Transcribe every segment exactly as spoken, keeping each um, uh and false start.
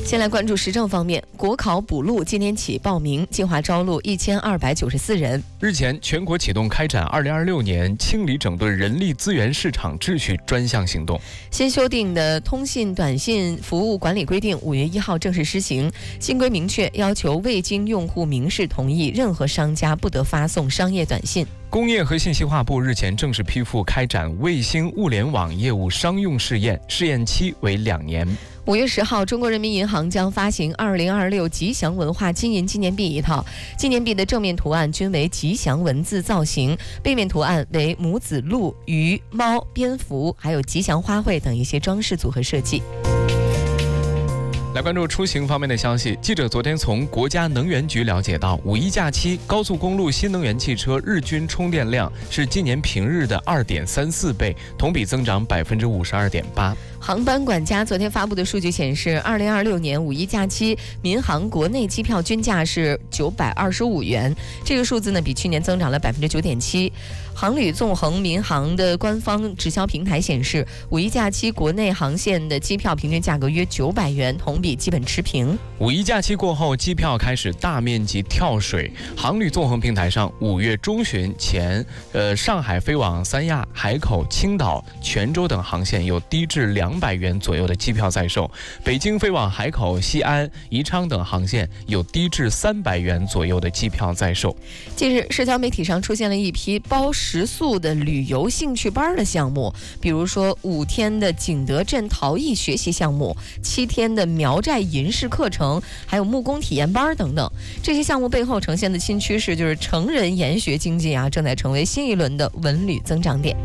先来关注时政方面，国考补录今年起报名，计划招录一千二百九十四人。 日前，全国启动开展二零二六年清理整顿人力资源市场秩序专项行动。 新修订的通信短信服务管理规定五月一号正式施行。新规明确，要求未经用户明示同意，任何商家不得发送商业短信。 工业和信息化部日前正式批复开展卫星物联网业务商用试验，试验期为两年。 五月十号，中国人民银行将发行二零二六吉祥文化金银纪念币一套，纪念币的正面图案均为吉祥文字造型，背面图案为母子鹿、鱼、猫、蝙蝠，还有吉祥花卉等一些装饰组合设计。 来关注出行方面的消息，记者昨天从国家能源局了解到，五一假期高速公路新能源汽车日均充电量是今年平日的二点三四倍，同比增长百分之五十二点八。 航班管家昨天发布的数据显示，二零二六年五一假期民航国内机票均价是九百二十五元，这个数字呢比去年增长了百分之九点七。航旅纵横民航的官方直销平台显示，五一假期国内航线的机票平均价格约九百元，同比基本持平。 五一假期过后，机票开始大面积跳水。航旅纵横平台上，五月中旬前，呃，上海飞往三亚、海口、青岛、泉州等航线有低至两百元左右的机票在售；北京飞往海口、西安、宜昌等航线有低至三百元左右的机票在售。 近日，社交媒体上出现了一批包食宿的旅游兴趣班的项目，比如说五天的景德镇陶艺学习项目、七天的苗寨银饰课程，还有木工体验班等等。这些项目背后呈现的新趋势就是成人研学经济啊，正在成为新一轮的文旅增长点。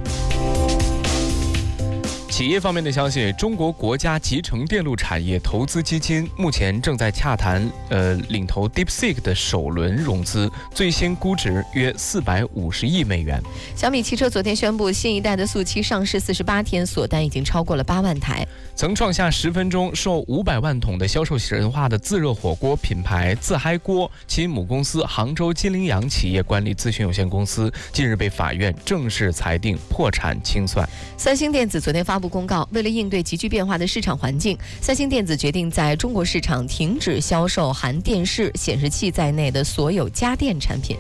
企业方面的消息，中国国家集成电路产业投资基金目前正在洽谈，呃，领投 DeepSeek 的首轮融资，最新估值约四百五十亿美元。 小米汽车昨天宣布，新一代的速七上市四十八天，锁单已经超过了八万台。 曾创下十分钟售五百万桶的销售神话的自热火锅品牌自嗨锅，其母公司杭州金陵洋企业管理咨询有限公司近日被法院正式裁定破产清算。 三星电子昨天发布公告，为了应对急剧变化的市场环境，三星电子决定在中国市场停止销售含电视、显示器在内的所有家电产品。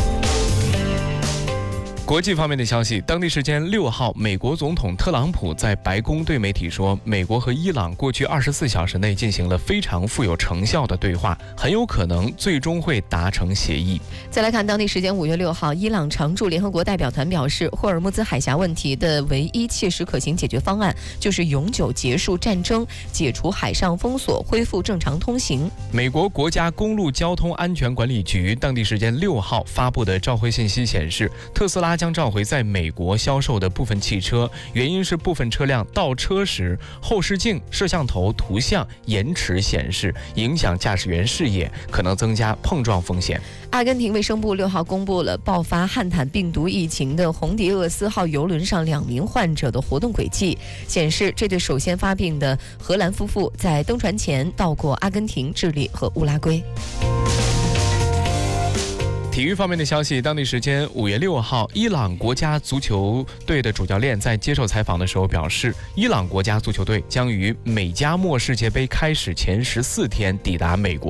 国际方面的消息，当地时间六号，美国总统特朗普在白宫对媒体说，美国和伊朗过去二十四小时内进行了非常富有成效的对话，很有可能最终会达成协议。 再来看当地时间五月六号，伊朗常驻联合国代表团表示，霍尔木兹海峡问题的唯一切实可行解决方案就是永久结束战争，解除海上封锁，恢复正常通行。 美国国家公路交通安全管理局当地时间六号发布的召回信息显示，特斯拉将召回在美国销售的部分汽车，原因是部分车辆倒车时后视镜、摄像头图像延迟显示，影响驾驶员视野，可能增加碰撞风险。 阿根廷卫生部六号公布了爆发汉坦病毒疫情的红迪厄斯号邮轮上两名患者的活动轨迹，显示这对首先发病的荷兰夫妇在登船前到过阿根廷、智利和乌拉圭。 体育方面的消息，当地时间五月六号，伊朗国家足球队的主教练在接受采访的时候表示，伊朗国家足球队将于美加墨世界杯开始前十四天抵达美国。